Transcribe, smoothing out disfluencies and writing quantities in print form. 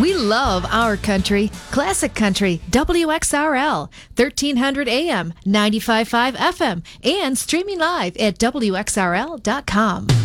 We love our country. Classic Country, WXRL, 1300 AM, 95.5 FM, and streaming live at WXRL.com.